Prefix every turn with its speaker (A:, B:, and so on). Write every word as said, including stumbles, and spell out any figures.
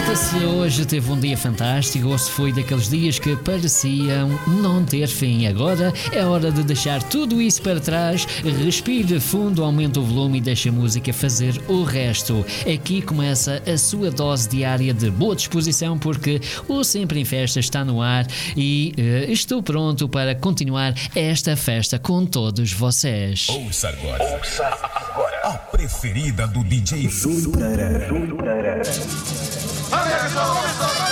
A: Se hoje teve um dia fantástico ou se foi daqueles dias que pareciam não ter fim. Agora é hora de deixar tudo isso para trás, respire fundo, aumente o volume e deixe a música fazer o resto. Aqui começa a sua dose diária de boa disposição, porque o Sempre em Festa está no ar e uh, estou pronto para continuar esta festa com todos vocês.
B: Ouça agora, Ouça agora. A preferida do D J Júlio Pereira.
C: Começou, começou!